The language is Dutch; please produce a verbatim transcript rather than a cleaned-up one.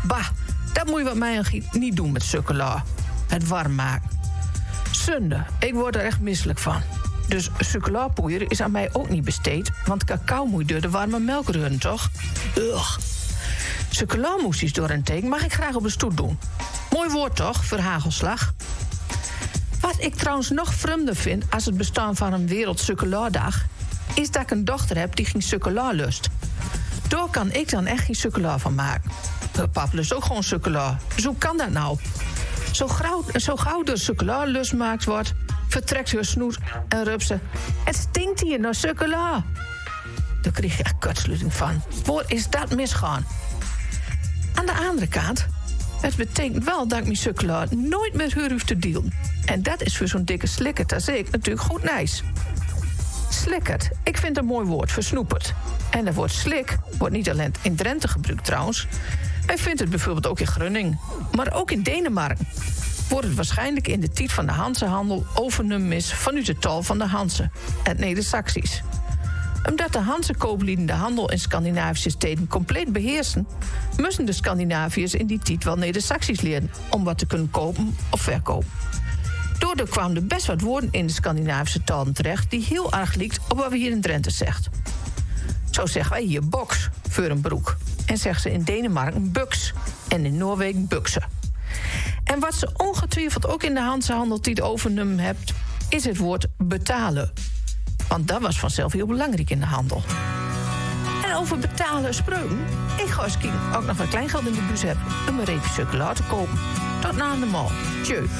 Bah, dat moet je wat mij niet doen met chocola. Het warm maken. Zonde, ik word er echt misselijk van. Dus chocolapoeier is aan mij ook niet besteed... want cacao moet je door de warme melk runnen, toch? Ugh. Chocolamoesjes door een teken mag ik graag op de stoet doen. Mooi woord toch, voor hagelslag? Wat ik trouwens nog vreemder vind... als het bestaan van een wereld chocoladag... is dat ik een dochter heb die geen chocola lust. Daar kan ik dan echt geen chocola van maken. Pap lust ook gewoon chocola. Dus hoe kan dat nou? Zo gauw, zo gauw de chocola lustmaakt wordt... vertrekt haar snoet en rupt ze... het stinkt hier naar chocola. Daar kreeg je echt kutsluiting van. Waar is dat misgaan? Aan de andere kant... het betekent wel dat ik mijn chocola nooit met haar hoef te dealen. En dat is voor zo'n dikke slikkert als ik natuurlijk goed nice. Slikkert, ik vind een mooi woord voor snoepert. En het woord slik wordt niet alleen in Drenthe gebruikt trouwens. Hij vindt het bijvoorbeeld ook in Groningen. Maar ook in Denemarken wordt het waarschijnlijk in de tijd van de Hansehandel overgenomen is vanuit de tal van de Hansen, het Neder-Saxisch. Omdat de Hanse-kooplieden de handel in Scandinavische steden compleet beheersen, moesten de Scandinaviërs in die tijd wel Neder-Saxisch leren om wat te kunnen kopen of verkopen. Daardoor kwamen er best wat woorden in de Scandinavische talen terecht die heel erg lijkt op wat we hier in Drenthe zegt. Zo zeggen wij hier box voor een broek. En zeggen ze in Denemarken buks en in Noorwegen buksen. En wat ze ongetwijfeld ook in de Hansehandeltijd overgenomen hebt, is het woord betalen. Want dat was vanzelf heel belangrijk in de handel. En over betalen gesproken, ik ga eens kijken of ik nog wat kleingeld in de bus heb om een reepje chocola te kopen. Tot na de mal. Tjeu.